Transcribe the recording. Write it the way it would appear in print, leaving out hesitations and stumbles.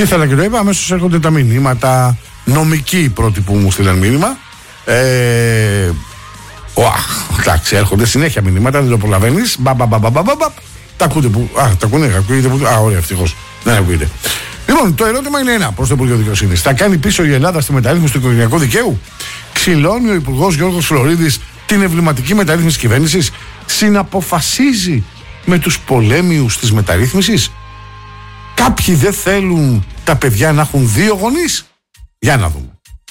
ήθελα και το είπα, αμέσως έρχονται τα μηνύματα. Νομικοί πρώτοι που μου στείλαν μήνυμα. Εντάξει, έρχονται συνέχεια μηνύματα, δεν το προλαβαίνεις. Τα ακούτε που. Τα ακούγεται που. Ωραία, ευτυχώς. Δεν ακούγεται. Λοιπόν, το ερώτημα είναι ένα προς το Υπουργείο Δικαιοσύνης. Θα κάνει πίσω η Ελλάδα στη μεταρρύθμιση του οικογενειακού δικαίου? Ξυλώνει ο Υπουργός Γιώργος Φλωρίδης την εμβληματική μεταρρύθμιση της κυβέρνησης? Συναποφασίζει με τους πολέμιους της μεταρρύθμισης? Κάποιοι δεν θέλουν τα παιδιά να έχουν δύο γονείς? Για να δούμε.